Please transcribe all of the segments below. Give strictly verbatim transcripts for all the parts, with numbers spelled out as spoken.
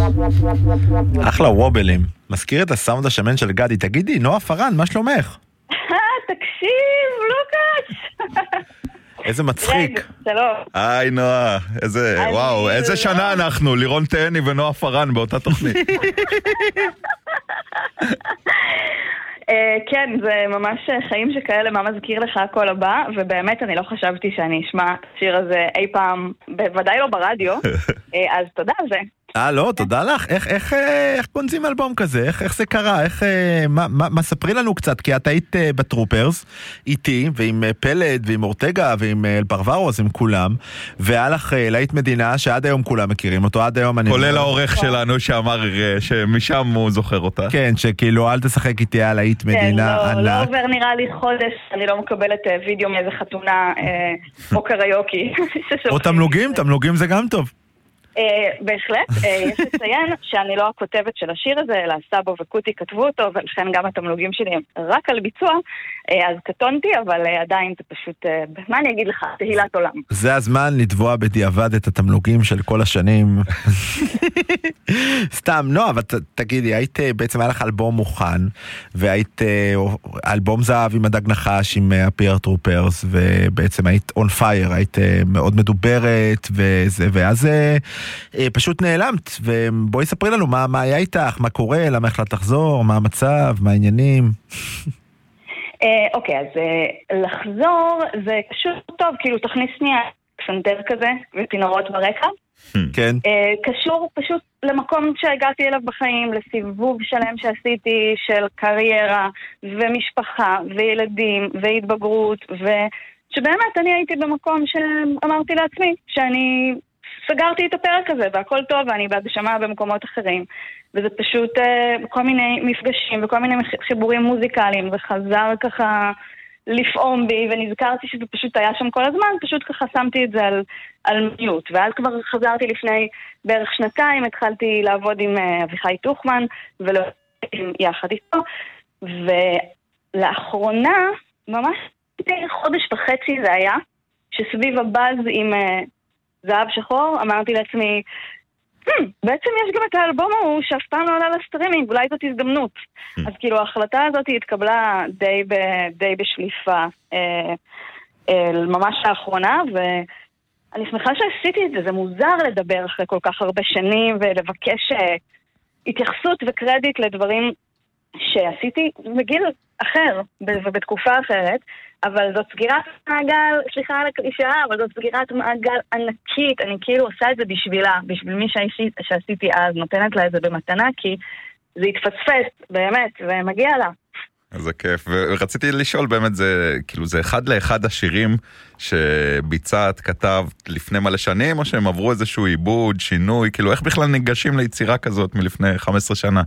אחלה וובלים. מזכיר את הסאונד השמן של גדי. תגידי, נועה פרן, מה שלומך? תקשיב, לוקאץ'. איזה מצחיק. שלום. היי נועה, איזה, וואו, איזה שנה אנחנו, לירון תהני ונועה פרן באותה תוכנית. כן, זה ממש חיים שכאלה, מה מזכיר לך הכל הבא, ובאמת אני לא חשבתי שאני אשמע את השיר הזה אי פעם, בוודאי לא ברדיו, אז תודה על זה. אה, לא, תודה לך. איך, איך, איך גונזים אלבום כזה? איך, איך זה קרה? איך, מה, מה, מה, ספרי לנו קצת, כי את היית בטרופרס, איתי, ועם פלד, ועם אורטגה, ועם אלברוורוס, עם כולם, והיה לך להיט מדינה, שעד היום כולם מכירים אותו, עד היום אני... כולל העורך שלנו שאמר שמשם הוא זוכר אותה. כן, שכאילו, אל תשחק איתי על להיט מדינה ענק. כן, לא עובר נראה לי חודש, אני לא מקבלת וידאו מאיזה חתונה, או קריוקי. או תמלוגים, תמלוגים זה גם טוב. בהחלט, יש לציין שאני לא הכותבת של השיר הזה, אלא סבו וקוטי כתבו אותו, ולכן גם התמלוגים שלי הם רק על ביצוע, אז קטונתי, אבל עדיין זה פשוט, מה אני אגיד לך, תהילת עולם. זה הזמן לתבוע בדיעבד את התמלוגים של כל השנים. סתם, לא, אבל תגידי, היית, בעצם היה לך אלבום מוכן, והיית אלבום זהב עם הדג נחש, עם הפייר טרופרס, ובעצם היית on fire, היית מאוד מדוברת, וזה, ואז פשוט נעלמת, ובואי ספרי לנו מה, מה היה איתך, מה קורה, למה החלטת לחזור, מה המצב, מה העניינים. אוקיי, אז לחזור זה פשוט טוב, כאילו תכניס שנייה פסנתר כזה ותנורות ברקע. כן. קשור פשוט למקום שהגעתי אליו בחיים, לסיבוב שלם שעשיתי של קריירה ומשפחה וילדים והתבגרות, ושבאמת אני הייתי במקום שאמרתי לעצמי שאני סגרתי את הפרק הזה והכל טוב ואני בהגשמה במקומות אחרים, וזה פשוט uh, כל מיני מפגשים וכל מיני חיבורים מוזיקליים, וחזר ככה לפעום בי, ונזכרתי שזה פשוט היה שם כל הזמן, פשוט ככה שמתי את זה על, על מיוט, ואז כבר חזרתי לפני בערך שנתיים, התחלתי לעבוד עם uh, אביחי תוכמן ולא יחד איתו, ולאחרונה ממש חודש וחצי זה היה, שסביב הבאז עם uh, זהב שחור, אמרתי לעצמי, hmm, בעצם יש גם את האלבום ההוא שאף פעם לא עולה לסטרימינג, אולי זאת הזדמנות. Hmm. אז כאילו ההחלטה הזאת התקבלה די, ב, די בשליפה, אה, אה, ממש האחרונה, ואני שמחה שעשיתי את זה. זה מוזר לדבר אחרי כל כך הרבה שנים, ולבקש אה, התייחסות וקרדיט לדברים שעשיתי בגיל אחר, ובתקופה אחרת, אבל זאת סגירת מעגל, סליחה על הקלישאה, אבל זאת סגירת מעגל ענקית, אני כאילו עושה את זה בשבילה, בשביל מי שעשיתי, שעשיתי אז, נותנת לה את זה במתנה, כי זה התפספס, באמת, ומגיע לה. זה כיף, ורציתי לשאול באמת, זה כאילו זה אחד לאחד השירים שביצעת, כתבת לפני מלא שנים, או שהם עברו איזשהו עיבוד, שינוי, כאילו איך בכלל ניגשים ליצירה כזאת מלפני חמש עשרה שנה?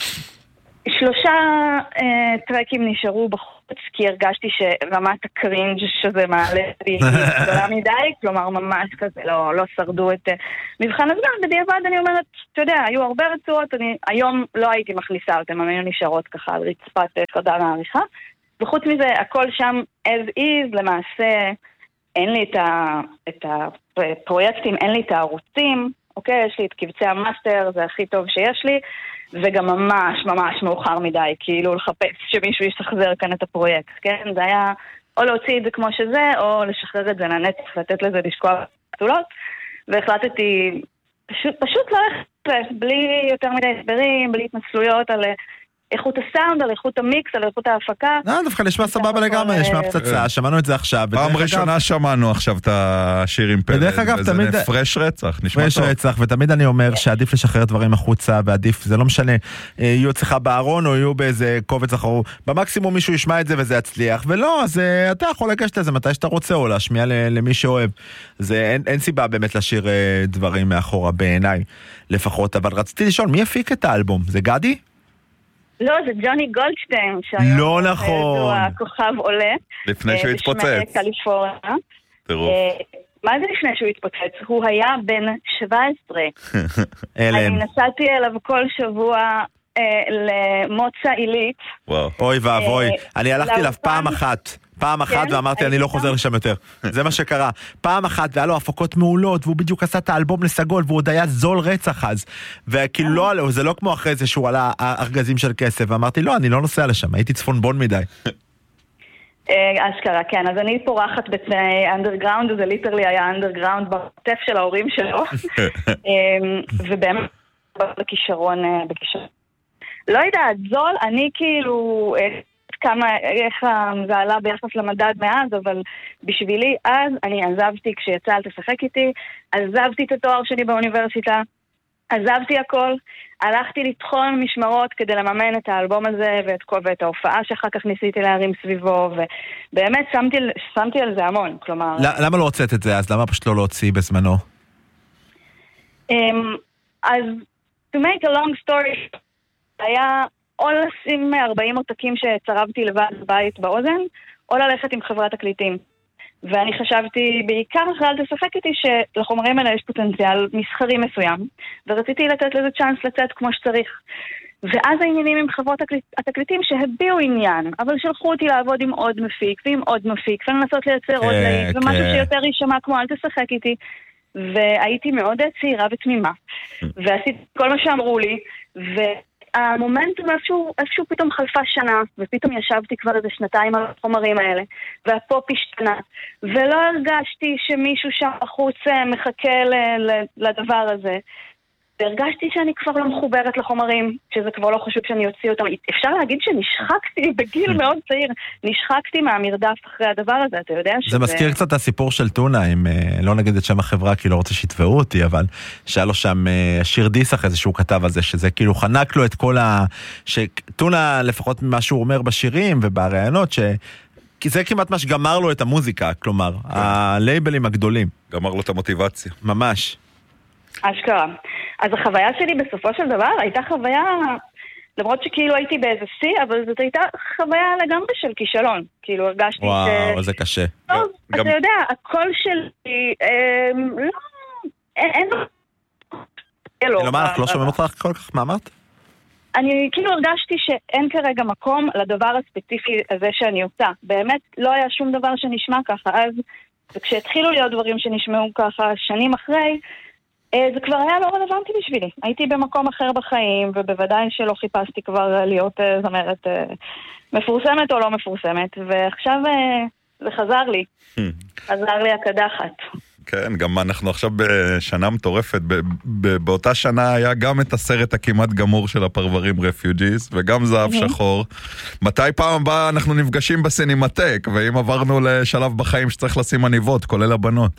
שלושה אה, טרקים נשארו בחוץ, כי הרגשתי שרמת הקרינג' שזה מעלה היא גדולה מדי, כלומר ממש כזה, לא, לא שרדו את uh, מבחן הזמן. בדיעבד אני אומרת, אתה יודע, היו הרבה רצועות, אני היום לא הייתי מכניסה אותם, היו נשארות ככה על רצפת uh, חדר העריכה, וחוץ מזה, הכל שם as is, למעשה אין לי את, ה, את הפרויקטים, אין לי את הערוצים, אוקיי, יש לי את קבצי המאסטר, זה הכי טוב שיש לי, וגם ממש ממש מאוחר מדי, כאילו לחפש שמישהו ישחזר כאן את הפרויקט, כן? זה היה או להוציא את זה כמו שזה, או לשחרר את זה לנצח, לתת לזה לשקוע פתולות, והחלטתי פשוט, פשוט ללכת, בלי יותר מדי הסברים, בלי התנסלויות על איכות הסאונד, על איכות המיקס, על איכות ההפקה. לא, דווקא נשמע סבבה לגמרי, נשמע פצצה, שמענו את זה עכשיו. פעם ראשונה שמענו עכשיו את השיר עם פלד, וזה נפרש רצח, נשמע טוב. פרש רצח, ותמיד אני אומר שעדיף לשחרר דברים החוצה, ועדיף, זה לא משנה, יהיו אצלך בארון, או יהיו באיזה קובץ אחר, במקסימום מישהו ישמע את זה וזה יצליח, ולא, אז אתה יכול לגשת לזה מתי שאתה רוצה, או להשמיע למי שאוהב. אין סיבה באמת לשיר דברים מאחורה בעיניי, לפחות, אבל רציתי לשאול, מי הפיק את האלבום? זה גדי? לא, זה ג'וני גולדשטיין, שהיום לא נכון. הכוכב עולה. לפני שהוא התפוצץ. בשמי קליפורניה. טירוף. מה זה לפני שהוא התפוצץ? הוא היה בן שבע עשרה. אני נסעתי אליו כל שבוע, למוצא עילית. אוי ואבוי, אני הלכתי אליו פעם אחת. פעם אחת ואמרתי אני לא חוזר לשם יותר. זה מה שקרה. פעם אחת והיה לו הפקות מעולות והוא בדיוק עשה את האלבום לסגול והוא עוד היה זול רצח אז. וכאילו לא עליו, זה לא כמו אחרי זה שהוא עלה ארגזים של כסף. ואמרתי לא, אני לא נוסע לשם, הייתי צפונבון מדי. אשכרה, כן. אז אני פורחת בתנאי אנדרגראונד, זה ליטרלי היה אנדרגראונד בכתף של ההורים שלו. ובאמת בכישרון, בכישרון. לא יודעת, זול, אני כאילו... כמה, איך זה עלה ביחס למדד מאז, אבל בשבילי אז אני עזבתי כשיצא אל תשחק איתי, עזבתי את התואר שלי באוניברסיטה, עזבתי הכל, הלכתי לטחון משמרות כדי לממן את האלבום הזה ואת, ואת ההופעה שאחר כך ניסיתי להרים סביבו, ובאמת שמתי, שמתי על זה המון, כלומר... למה לא הוצאת את זה אז? למה פשוט לא להוציא בזמנו? אז, to make a long story, היה... או לשים ארבעים עותקים שצרבתי לבד בבית באוזן, או ללכת עם חברת תקליטים. ואני חשבתי, בעיקר אחרי אל תשחק איתי, שלחומרים האלה יש פוטנציאל מסחרי מסוים, ורציתי לתת לזה צ'אנס לצאת כמו שצריך. ואז העניינים עם חברות התקליטים שהביאו עניין, אבל שלחו אותי לעבוד עם עוד מפיק, ועם עוד מפיק, ולנסות לייצר עוד להיט, ומשהו שיותר יישמע כמו אל תשחק איתי. והייתי מאוד צעירה ותמימה, ועשיתי כל מה שאמרו לי, ו... המומנטום איפשהו, איפשהו פתאום חלפה שנה, ופתאום ישבתי כבר איזה שנתיים על החומרים האלה, והפופ השתנה, ולא הרגשתי שמישהו שם בחוץ מחכה לדבר הזה. והרגשתי שאני כבר לא מחוברת לחומרים, שזה כבר לא חשוב שאני אוציא אותם. אפשר להגיד שנשחקתי בגיל מאוד צעיר, נשחקתי מהמרדף אחרי הדבר הזה, אתה יודע שזה... זה מזכיר קצת את הסיפור של טונה, אם לא נגיד את שם החברה, כי לא רוצה שיתבעו אותי, אבל שהיה לו שם שיר דיסח איזה שהוא כתב על זה, שזה כאילו חנק לו את כל ה... שטונה, לפחות ממה שהוא אומר בשירים וברעיונות, ש... כי זה כמעט מה שגמר לו את המוזיקה, כלומר, הלייבלים הגדולים. גמר לו את המוטיבציה. ממש. אשכרה. אז החוויה שלי בסופו של דבר הייתה חוויה, למרות שכאילו הייתי באיזה שיא, אבל זאת הייתה חוויה לגמרי של כישלון. כאילו הרגשתי וואו, ש... וואו, זה קשה. טוב, גם... אתה יודע, הקול שלי, אה, לא, אין... אין... לא, מה, אנחנו לא שומעים אותך כל כך, מה אמרת? אני כאילו הרגשתי שאין כרגע מקום לדבר הספציפי הזה שאני עושה. באמת לא היה שום דבר שנשמע ככה. אז כשהתחילו להיות דברים שנשמעו ככה שנים אחרי, זה כבר היה לא רלוונטי בשבילי. הייתי במקום אחר בחיים, ובוודאי שלא חיפשתי כבר להיות זמרת מפורסמת או לא מפורסמת, ועכשיו זה חזר לי. חזר לי הקדחת. כן, גם אנחנו עכשיו בשנה מטורפת, באותה שנה היה גם את הסרט הכמעט גמור של הפרברים רפיוג'יז, וגם זהב שחור. מתי פעם הבאה אנחנו נפגשים בסינמטק, ואם עברנו לשלב בחיים שצריך לשים עניבות, כולל הבנות?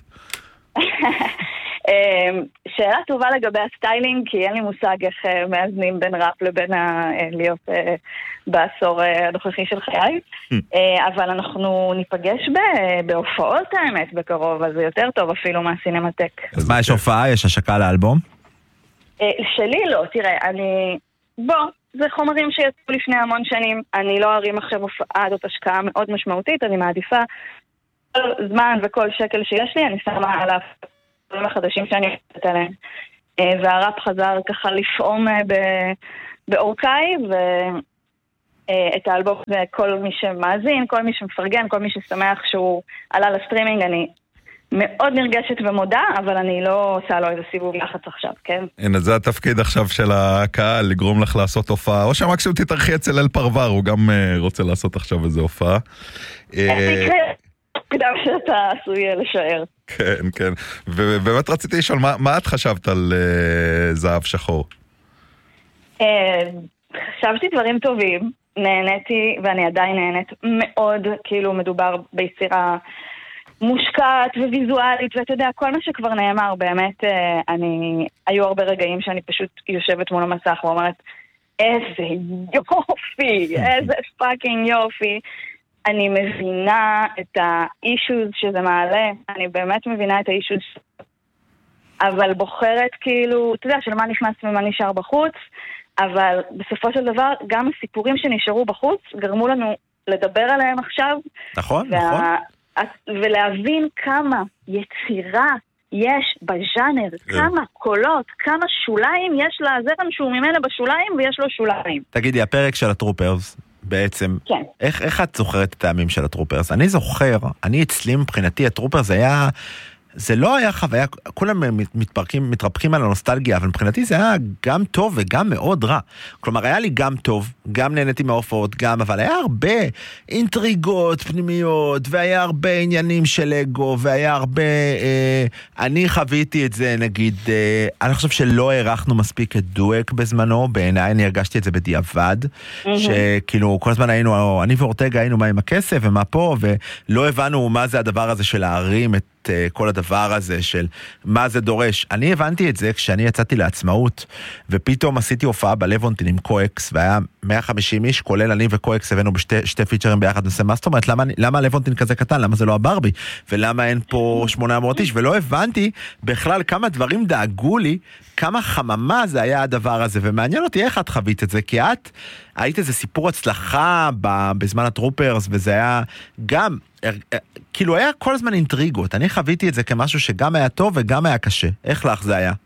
שאלה טובה לגבי הסטיילינג, כי אין לי מושג איך מאזנים בין ראפ לבין להיות בעשור הנוכחי של חיי, אבל אנחנו ניפגש בהופעות האמת בקרוב, אז זה יותר טוב אפילו מהסינמטק. אז מה, יש הופעה? יש השקה לאלבום? שלי לא, תראה, אני... בוא, זה חומרים שיצאו לפני המון שנים, אני לא ארים עכשיו הופעה, זאת השקעה מאוד משמעותית, אני מעדיפה כל זמן וכל שקל שיש לי, אני שמה עליו דברים החדשים שאני עובדת עליהם. והראפ חזר ככה לפעום באורקאי, ואת האלבום זה כל מי שמאזין, כל מי שמפרגן, כל מי ששמח שהוא עלה לסטרימינג, אני מאוד נרגשת ומודה, אבל אני לא עושה לו איזה סיבוב לחץ עכשיו, כן? הנה, זה התפקיד עכשיו של הקהל, לגרום לך לעשות הופעה, או שמקסימום תתארחי אצל אל פרבר, הוא גם רוצה לעשות עכשיו איזה הופעה. קדם שאתה עשוי לשער. כן, כן. ובאמת רציתי לשאול, מה, מה את חשבת על uh, זהב שחור? Uh, חשבתי דברים טובים, נהניתי, ואני עדיין נהנית מאוד, כאילו מדובר ביצירה מושקעת וויזואלית, ואתה יודע, כל מה שכבר נאמר, באמת, uh, אני, היו הרבה רגעים שאני פשוט יושבת מול המסך ואומרת, איזה יופי, איזה פאקינג יופי. אני מבינה את האישוז שזה מעלה, אני באמת מבינה את האישוז, אבל בוחרת כאילו, אתה יודע, של מה נכנס ומה נשאר בחוץ, אבל בסופו של דבר, גם הסיפורים שנשארו בחוץ, גרמו לנו לדבר עליהם עכשיו. נכון, וה... נכון. ולהבין כמה יצירה יש בז'אנר כמה קולות, כמה שוליים יש לזרם שהוא ממנה בשוליים ויש לו שוליים. תגידי, הפרק של הטרופרס בעצם, כן. איך, איך את זוכרת את הימים של הטרופרס? אני זוכר, אני אצלי מבחינתי הטרופרס היה, זה לא היה חוויה, כולם מתפרקים, מתרפקים על הנוסטלגיה, אבל מבחינתי זה היה גם טוב וגם מאוד רע. כלומר, היה לי גם טוב, גם נהניתי מההופעות, גם, אבל היה הרבה אינטריגות פנימיות, והיה הרבה עניינים של אגו, והיה הרבה, אה, אני חוויתי את זה, נגיד, אה, אני חושב שלא הערכנו מספיק את דואק בזמנו, בעיניי אני הרגשתי את זה בדיעבד, mm-hmm. שכאילו, כל הזמן היינו, אני ואורטגה היינו מה עם הכסף ומה פה, ולא הבנו מה זה הדבר הזה של להרים את כל הדבר הזה של מה זה דורש. אני הבנתי את זה כשאני יצאתי לעצמאות, ופתאום עשיתי הופעה בלוונטין עם קואקס, והיה מאה וחמישים איש, כולל אני וקואקס, הבאנו בשתי שתי פיצ'רים ביחד, נסה, מה זאת אומרת, למה, למה הלוונטין כזה קטן? למה זה לא הברבי? ולמה אין פה שמונה מאות איש? ולא הבנתי בכלל כמה דברים דאגו לי, כמה חממה זה היה הדבר הזה, ומעניין אותי איך את חווית את זה, כי את היית איזה סיפור הצלחה בזמן הטרופרס, וזה היה גם, כאילו היה כל הזמן אינטריגות, אני חוויתי את זה כמשהו שגם היה טוב וגם היה קשה. איך לך זה היה?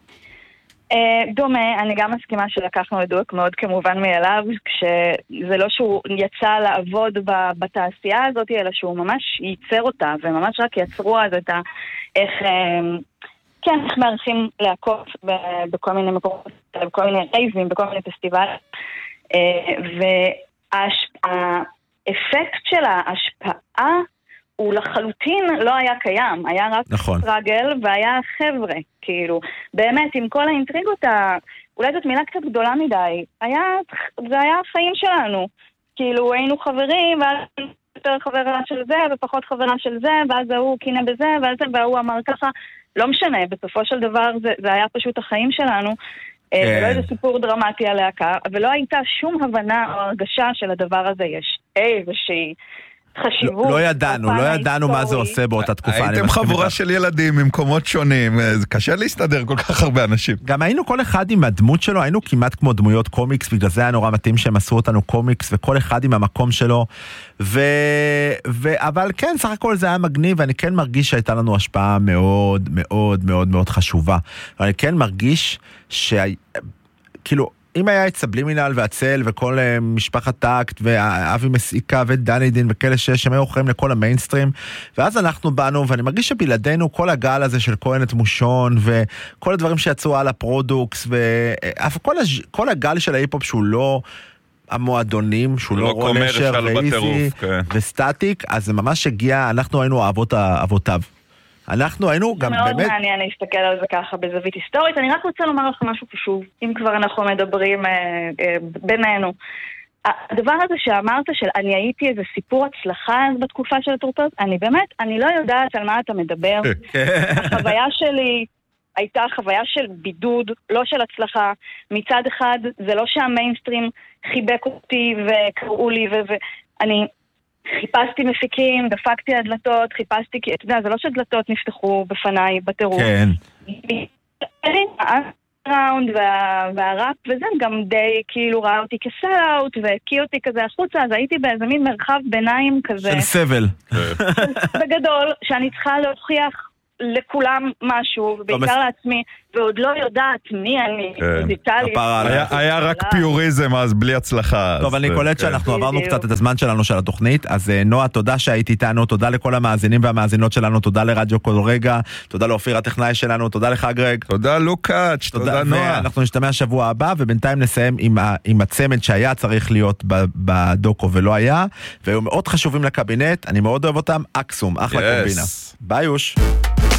דומה, אני גם מסכימה שלקחנו לדוק מאוד כמובן מאליו, כשזה לא שהוא יצא לעבוד בתעשייה הזאת, אלא שהוא ממש ייצר אותה, וממש רק יצרו אז את ה... איך... כן, איך מערכים להקות בכל מיני מקומות, בכל מיני רייבים, בכל מיני פסטיבל, והאפקט של ההשפעה הוא לחלוטין לא היה קיים, היה רק נכון. רגל והיה חבר'ה, כאילו, באמת עם כל האינטריגות, אולי זאת מילה קצת גדולה מדי, היה, זה היה החיים שלנו, כאילו היינו חברים, ואז יותר חברה של זה ופחות חברה של זה, ואז הוא קינה בזה, ואז והוא אמר ככה, לא משנה, בסופו של דבר זה, זה היה פשוט החיים שלנו, כן. ולא איזה סיפור דרמטי על להקה, ולא הייתה שום הבנה או הרגשה של הדבר הזה יש איזושהי חשיבות. לא, לא ידענו, לא ידענו מה זה עושה באותה תקופה. הייתם חבורה של ילדים ממקומות שונים, זה קשה להסתדר כל כך הרבה אנשים. גם היינו כל אחד עם הדמות שלו, היינו כמעט כמו דמויות קומיקס, בגלל זה היה נורא מתאים שהם עשו אותנו קומיקס, וכל אחד עם המקום שלו, ו... ו... אבל כן, סך הכל זה היה מגניב, ואני כן מרגיש שהייתה לנו השפעה מאוד מאוד מאוד מאוד חשובה. אני כן מרגיש שה... כאילו, אם היה את סבלימינל והצל וכל uh, משפחת טקט ואבי מסעיקה ודני דין וכאלה שש, הם היו אוכלים לכל המיינסטרים, ואז אנחנו באנו, ואני מרגיש שבלעדינו כל הגל הזה של כהן את מושון וכל הדברים שיצאו על הפרודוקס וכל הג... כל הגל של ההיפופ שהוא לא המועדונים, שהוא לא, לא רולשר ואיזי כן. וסטטיק, אז זה ממש הגיע, אנחנו היינו אהבות אבותיו. אנחנו היינו גם באמת... מאוד מעניין להסתכל על זה ככה בזווית היסטורית. אני רק רוצה לומר לך משהו חשוב, אם כבר אנחנו מדברים אה, אה, בינינו. הדבר הזה שאמרת של אני הייתי איזה סיפור הצלחה בתקופה של הטרופרס, אני באמת, אני לא יודעת על מה אתה מדבר. החוויה שלי הייתה חוויה של בידוד, לא של הצלחה. מצד אחד, זה לא שהמיינסטרים חיבק אותי וקראו לי ואני... חיפשתי מפיקים, דפקתי הדלתות, חיפשתי, כי אתה יודע, זה לא שדלתות נפתחו בפניי בטירוף. כן. הראונד והראפ וזה גם די כאילו ראה אותי כסאוט והקיא אותי כזה החוצה, אז הייתי באיזה מין מרחב ביניים כזה. של סבל. בגדול, שאני צריכה להוכיח לכולם משהו, ובעיקר לעצמי, ועוד לא יודעת מי אני. היה רק פיוריזם אז בלי הצלחה. טוב, אני קולט שאנחנו עברנו קצת את הזמן שלנו של התוכנית, אז נועה, תודה שהיית איתנו, תודה לכל המאזינים והמאזינות שלנו, תודה לרדיו כל רגע, תודה לאופיר הטכנאי שלנו, תודה לך גרג. תודה לוקאץ', תודה נועה. אנחנו נשתמע שבוע הבא, ובינתיים נסיים עם הצמד שהיה צריך להיות בדוקו ולא היה, והיו מאוד חשובים לקבינט, אני מאוד אוהב אותם, אקסום, אחלה קומבינה. ביי יוש.